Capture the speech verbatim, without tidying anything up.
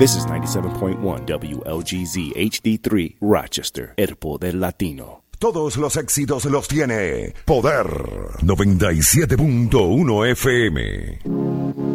This is ninety-seven point one W L G Z H D three, Rochester, El Poder Latino. Todos los éxitos los tiene Poder noventa y siete punto uno F M.